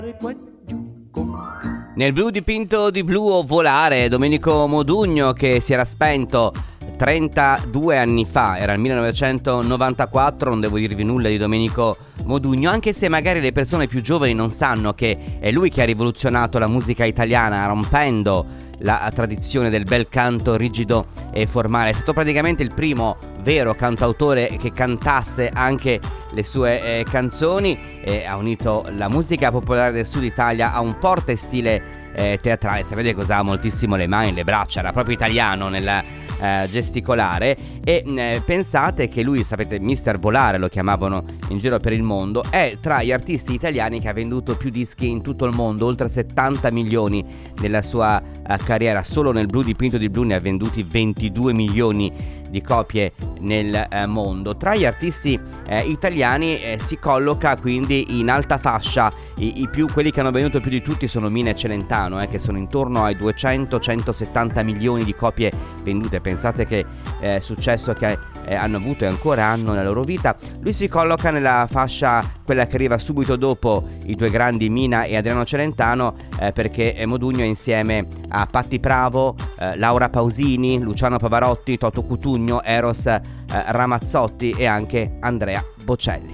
Nel blu dipinto di blu o volare, Domenico Modugno, che si era spento 32 anni fa, era il 1994, non devo dirvi nulla di Domenico Modugno, anche se magari le persone più giovani non sanno che è lui che ha rivoluzionato la musica italiana, rompendo la tradizione del bel canto rigido e formale. È stato praticamente il primo vero cantautore che cantasse anche le sue canzoni, e ha unito la musica popolare del sud Italia a un forte stile teatrale. Sapete che usava moltissimo le mani, le braccia, era proprio italiano nel gesticolare, e pensate che lui, sapete, Mister Volare lo chiamavano in giro per il mondo, è tra gli artisti italiani che ha venduto più dischi in tutto il mondo, oltre 70 milioni nella sua carriera. Solo nel blu dipinto di blu ne ha venduti 22 milioni di copie nel mondo. Tra gli artisti italiani si colloca quindi in alta fascia quelli che hanno venduto più di tutti sono Mina e Celentano, che sono intorno ai 200-170 milioni di copie vendute. Pensate che successo che hanno avuto e ancora hanno nella loro vita. Lui si colloca nella fascia, quella che arriva subito dopo i due grandi Mina e Adriano Celentano, perché Modugno è insieme a Patti Bravo, Laura Pausini, Luciano Pavarotti, Toto Cutugno, Eros Ramazzotti e anche Andrea Bocelli.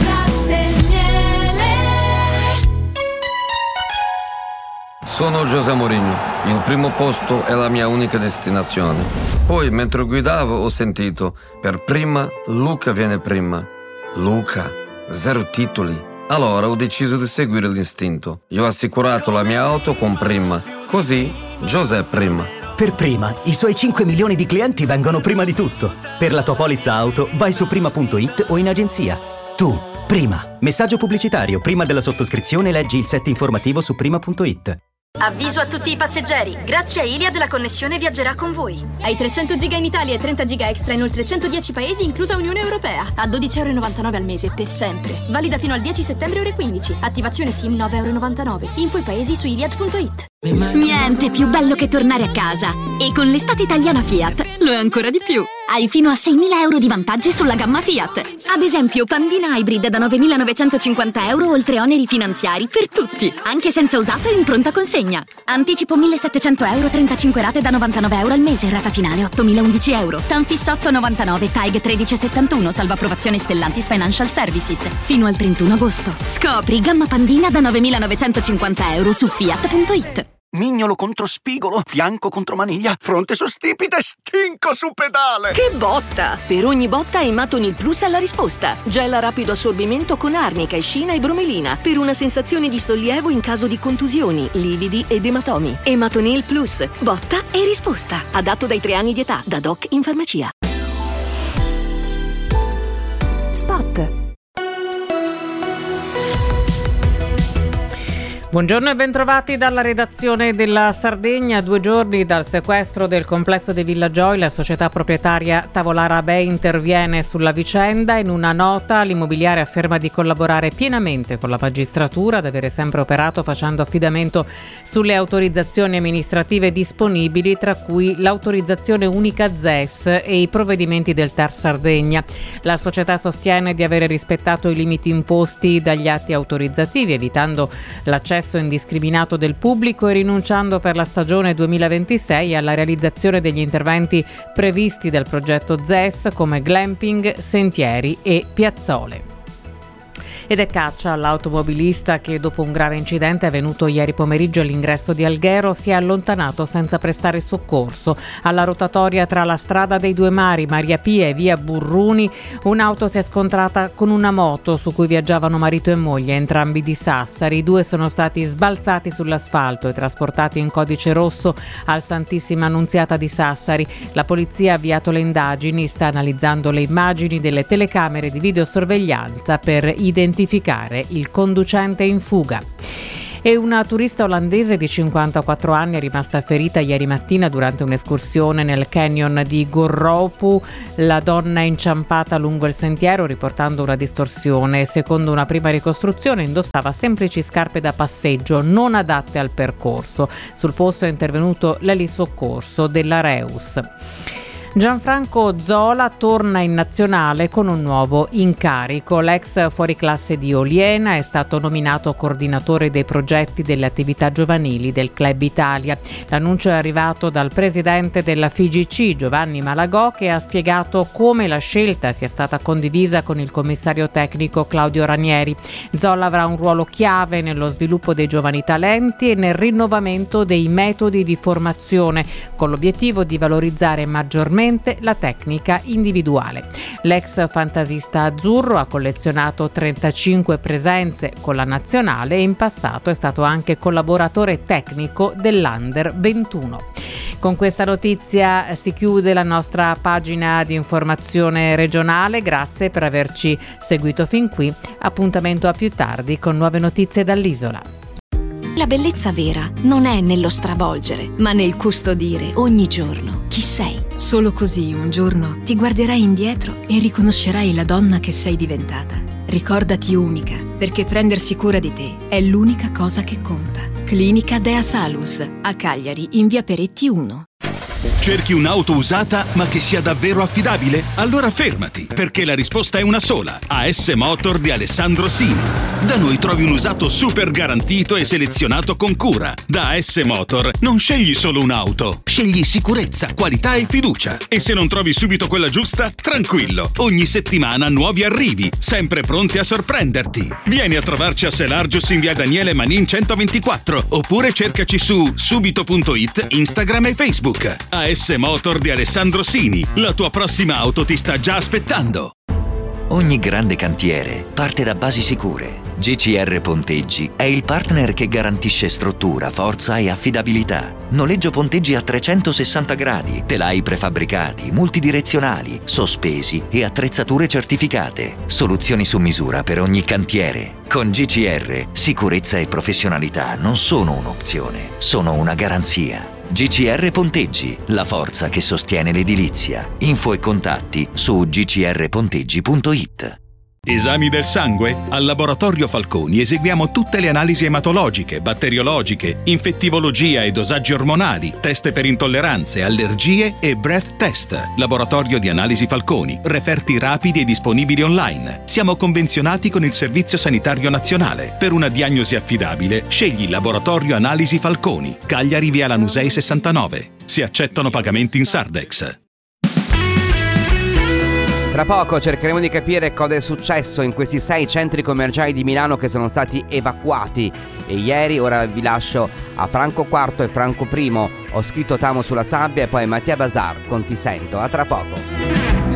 Sono José Mourinho, il primo posto è la mia unica destinazione. Poi, mentre guidavo, ho sentito, per prima, Luca viene prima. Luca, 0 titoli. Allora ho deciso di seguire l'istinto. Io ho assicurato la mia auto con Prima. Così, José prima. Per Prima, i suoi 5 milioni di clienti vengono prima di tutto. Per la tua polizza auto, vai su prima.it o in agenzia. Tu, Prima. Messaggio pubblicitario. Prima della sottoscrizione leggi il set informativo su prima.it. Avviso a tutti i passeggeri, grazie a Iliad la connessione viaggerà con voi. Hai 300 giga in Italia e 30 giga extra in oltre 110 paesi, inclusa Unione Europea. A €12,99 al mese, per sempre. Valida fino al 10 settembre ore 15. Attivazione SIM €9,99. Info i paesi su iliad.it. Niente più bello che tornare a casa. E con l'estate italiana Fiat lo è ancora di più. Hai fino a €6.000 di vantaggi sulla gamma Fiat. Ad esempio, Pandina Hybrid da €9.950 oltre oneri finanziari per tutti, anche senza usato e in pronta consegna. Anticipo €1.700, 35 rate da €99 al mese, rata finale €8.011. Tanfis 8,99, TAG 1371, salvo approvazione Stellantis Financial Services. Fino al 31 agosto. Scopri gamma Pandina da €9.950 su Fiat.it. Mignolo contro spigolo, fianco contro maniglia, fronte su stipite, stinco su pedale. Che botta! Per ogni botta Ematonil Plus ha la risposta. Gel a rapido assorbimento con arnica, escina e bromelina per una sensazione di sollievo in caso di contusioni, lividi ed ematomi. Ematonil Plus, botta e risposta. Adatto dai 3 anni di età, da doc in farmacia. Spot. Buongiorno e bentrovati dalla redazione della Sardegna. 2 giorni dal sequestro del complesso dei Villa Joy, la società proprietaria Tavolara Bay interviene sulla vicenda. In una nota l'immobiliare afferma di collaborare pienamente con la magistratura, ad avere sempre operato facendo affidamento sulle autorizzazioni amministrative disponibili, tra cui l'autorizzazione unica ZES e i provvedimenti del TAR Sardegna. La società sostiene di avere rispettato i limiti imposti dagli atti autorizzativi, evitando l'accesso indiscriminato del pubblico e rinunciando per la stagione 2026 alla realizzazione degli interventi previsti dal progetto ZES come glamping, sentieri e piazzole. Ed è caccia all'automobilista che dopo un grave incidente avvenuto ieri pomeriggio all'ingresso di Alghero si è allontanato senza prestare soccorso. Alla rotatoria tra la strada dei Due Mari, Maria Pia e via Burruni, un'auto si è scontrata con una moto su cui viaggiavano marito e moglie, entrambi di Sassari. I due sono stati sbalzati sull'asfalto e trasportati in codice rosso al Santissima Annunziata di Sassari. La polizia ha avviato le indagini, sta analizzando le immagini delle telecamere di videosorveglianza per identificare il conducente in fuga. E una turista olandese di 54 anni è rimasta ferita ieri mattina durante un'escursione nel canyon di Gorropu. La donna è inciampata lungo il sentiero riportando una distorsione. Secondo una prima ricostruzione indossava semplici scarpe da passeggio non adatte al percorso. Sul posto è intervenuto l'elisoccorso della Reus. Gianfranco Zola torna in nazionale con un nuovo incarico. L'ex fuoriclasse di Oliena è stato nominato coordinatore dei progetti delle attività giovanili del Club Italia. L'annuncio è arrivato dal presidente della FIGC, Giovanni Malagò, che ha spiegato come la scelta sia stata condivisa con il commissario tecnico Claudio Ranieri. Zola avrà un ruolo chiave nello sviluppo dei giovani talenti e nel rinnovamento dei metodi di formazione, con l'obiettivo di valorizzare maggiormente la tecnica individuale. L'ex fantasista azzurro ha collezionato 35 presenze con la nazionale e in passato è stato anche collaboratore tecnico dell'Under 21. Con questa notizia si chiude la nostra pagina di informazione regionale. Grazie per averci seguito fin qui. Appuntamento a più tardi con nuove notizie dall'isola. La bellezza vera non è nello stravolgere, ma nel custodire ogni giorno chi sei. Solo così un giorno ti guarderai indietro e riconoscerai la donna che sei diventata. Ricordati unica, perché prendersi cura di te è l'unica cosa che conta. Clinica Dea Salus, a Cagliari, in via Peretti 1. Cerchi un'auto usata ma che sia davvero affidabile? Allora fermati, perché la risposta è una sola. AS Motor di Alessandro Sini. Da noi trovi un usato super garantito e selezionato con cura. Da AS Motor non scegli solo un'auto, scegli sicurezza, qualità e fiducia. E se non trovi subito quella giusta, tranquillo, ogni settimana nuovi arrivi, sempre pronti a sorprenderti. Vieni a trovarci a Selargius in via Daniele Manin 124, oppure cercaci su subito.it, Instagram e Facebook. AS Motor di Alessandro Sini. La tua prossima auto ti sta già aspettando. Ogni grande cantiere parte da basi sicure. GCR Ponteggi è il partner che garantisce struttura, forza e affidabilità. Noleggio ponteggi a 360 gradi, telai prefabbricati, multidirezionali, sospesi e attrezzature certificate. Soluzioni su misura per ogni cantiere. Con GCR, sicurezza e professionalità non sono un'opzione, sono una garanzia. GCR Ponteggi, la forza che sostiene l'edilizia. Info e contatti su gcrponteggi.it. Esami del sangue? Al Laboratorio Falconi eseguiamo tutte le analisi ematologiche, batteriologiche, infettivologia e dosaggi ormonali, test per intolleranze, allergie e breath test. Laboratorio di Analisi Falconi, referti rapidi e disponibili online. Siamo convenzionati con il Servizio Sanitario Nazionale. Per una diagnosi affidabile, scegli Laboratorio Analisi Falconi, Cagliari via Lanusei 69. Si accettano pagamenti in Sardex. Tra poco cercheremo di capire cosa è successo in questi 6 centri commerciali di Milano che sono stati evacuati e ieri. Ora vi lascio a Franco IV e Franco I. Ho scritto Tamo sulla sabbia e poi Mattia Bazar con Ti sento. A tra poco.